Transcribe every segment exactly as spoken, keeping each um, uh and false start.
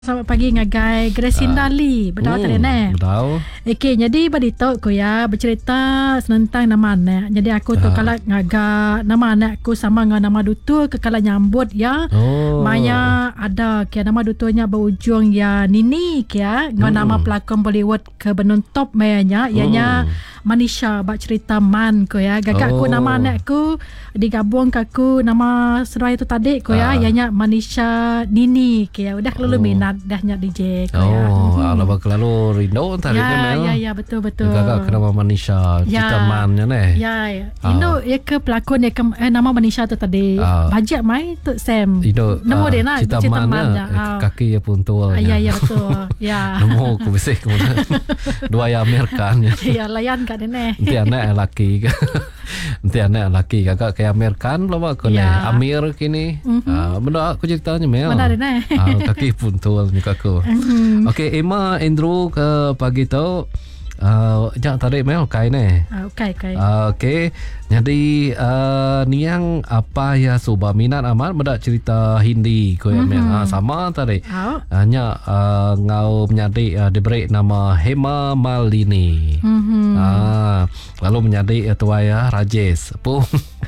Selamat pagi ngagai Gracinda uh, Lee. Betul tak hmm, ni? Betul. Okey, jadi beritahu aku ya bercerita tentang nama anak. Jadi aku tu uh. kalau ngaga nama anak aku sama dengan nama dutu ke kalau nyambut ya. Oh. Maya ada ke nama dutunya berujung ya Nini ke ya. Dengan hmm. nama pelakon Bollywood ke benun top mayanya ianya hmm. Manisha bak cerita man ko ya. Gagak oh. aku nama anak aku digabung ke aku nama serai tu tadi ko ya. Uh. Ianya Manisha Nini ke ya. Udah kelulu oh. minat dah nyak D J ko oh, ya. Oh, ala bak lalu rindu tadi ya, ni ya, ya, betul betul. Gagak kenapa Manisha ya. Cerita mannya ni. Ya, ya. Indo ya ke pelakon ya ke eh, nama Manisha tu tadi. Uh. Bajet mai tu Sam. Indo nemu uh, dia nak cerita, cerita mannya. Uh. Kaki ya pun tua. Ya, ya betul. Ya. Nemu aku bisik kemudian. Dua ya Amerikan. Ya, layan kat ni. Nanti anak lelaki. Nanti anak lelaki gagak kayak Amerikan loh aku ni. Amir kini. Ah, benda aku ceritanya Mel. Mana dia ni? Kaki pun tua muka aku. Mm-hmm. Okey, Emma Andrew ke pagi tu uh, jangan tarik Mel kai ni. Uh, okay, okay. Uh, Okey, jadi uh, niang apa ya suba minat amat benda cerita Hindi ko ya mm-hmm. uh, sama tadi. Oh. Hanya uh, ngau menjadi uh, diberi nama Hema Malini. Mm-hmm. Uh, lalu menjadi uh, tua ya Rajesh. Pun.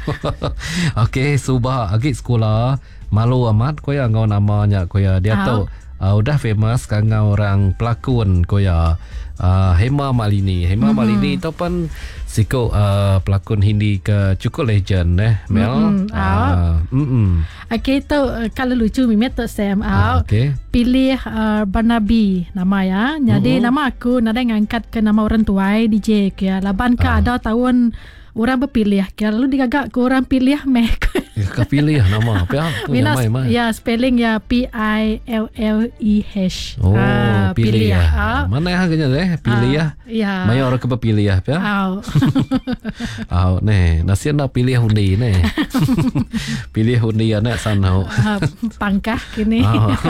Okey, suba agi sekolah malu amat ko ya ngau namanya ko ya dia oh. tu Uh, udah famous kan orang pelakon ko ya uh, Hema Malini. Hema mm-hmm. Malini tu pun siko uh, pelakon Hindi ke cukup legend eh Mel. Mm-hmm. Uh, mm-hmm. Okey tu uh, kalau lucu mimet tu Sam uh, okay. pilih uh, Barnaby nama ya. Jadi mm-hmm. nama aku nada ngangkat ke nama orang tua D J ke ya. Laban ke uh. ada tahun orang berpilih ke lalu digagak ke orang pilih meh. Kau pilih nama apa ya? Minus, ya spelling ya P I L L E H. Oh, uh, pilih ya. Uh. Mana yang harganya deh? Pilih ya. Uh, ya. Maya orang ke pilih ya, ya. Au. Au, nih, nasi nak pilih undi nih. Pilih undi ya nak sana. Uh, pangkah kini.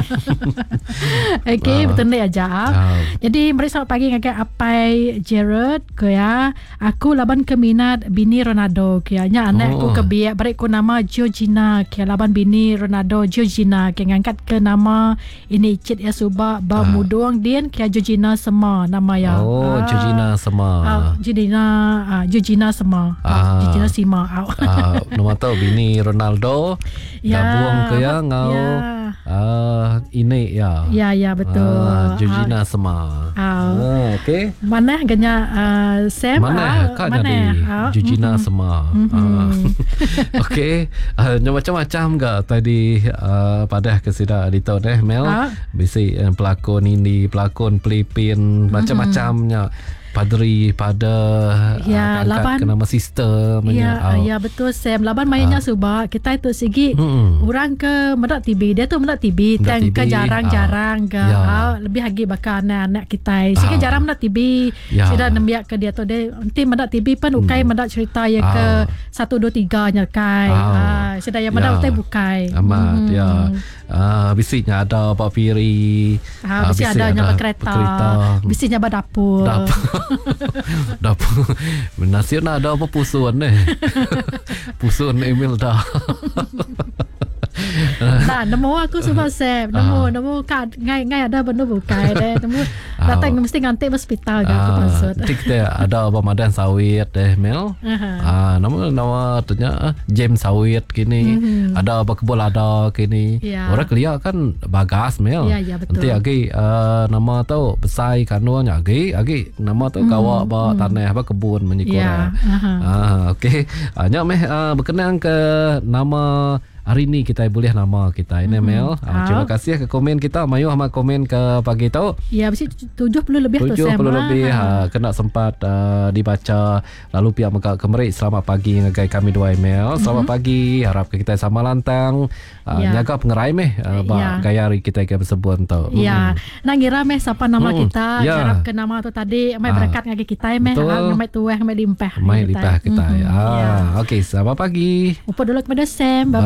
Okey, betul ni aja. Jadi mari selamat pagi ngake Apai Jared ko ya. Aku laban keminat bini Ronaldo ko ya. Nya anak aku oh. kebiak beri ko nama Georgina ke laban bini Ronaldo Georgina ke ngangkat ke nama ini cit ya suba ba ah. mudong din ke Georgina Sema nama ya. Oh, ah. Georgina Sema. Ah, Georgina ah, Georgina Sema. Ah. Georgina Sema. Ah, nama tahu bini Ronaldo ya, gabung ke ya ngau ya. Ah, ini ya. Ya, ya betul. Ah, Georgina ah. Sema. Ah. Ah, okey. Mana ganya uh, Sam? Mana ah, kak jadi ah. Georgina mm-hmm. Sema. Mm-hmm. Ah. Okey. Uh, macam-macam ke tadi uh, pada kesida di tahun eh Mel uh. bisi uh, pelakon ini pelakon Filipin macam-macamnya padri pada ya, uh, angkat ke nama sister ya, oh. ya betul Sam laban mainnya uh. subah kita itu segi hmm. orang ke mendak T V dia tu mendak T V tang ke jarang-jarang ke uh. uh, lebih lagi bakal anak-anak kita segi uh. jarang mendak T V ya. Sudah nembiak ke dia tu dia nanti mendak T V pun ukai hmm. mendak cerita ya uh. ke satu dua tiga nya kai uh. uh, sudah yang mendak utai bukai amat hmm. ya uh, bisiknya ada Pak Firi uh, bisik ada nya kereta bisiknya dapur dapur dapur nasi nak ada apa pusuan ni pusuan email dah nah nemu aku sebab Sam nemu nemu kad ngai ngai ada benda bukai deh nemu datang mesti nganti hospital ke aku maksud kita ada apa madan sawit deh Mel ah nama nama tunya James sawit kini ada apa kebul ada kini orang kelia kan bagas Mel nanti lagi nama tu besar kanunya lagi lagi nama tu kawak bawa tanah apa kebun menyikora ah okey hanya meh berkenaan ke nama hari ni kita boleh nama kita ini mm-hmm. Mel. Uh, terima kasih ke komen kita. Mayu sama komen ke pagi tu. Ya, mesti tujuh puluh lebih tu Sam. tujuh puluh lebih ha. Ha, kena sempat uh, dibaca lalu pihak mereka kemerik selamat pagi ngagai kami dua email. Selamat mm-hmm. pagi. Harap kita sama lantang uh, ya. Nyaga pengerai meh uh, ya. Gaya hari kita ke bersebut tu. Ya. Mm. Nak ngira meh siapa nama mm. kita. Ya. Harap ke nama tu tadi mai berkat ngagai kita meh. Mai tuah mai limpah. Mai limpah kita. Mm-hmm. Ah, ya. Okey, selamat pagi. Upo dulu kepada Sam. Bye.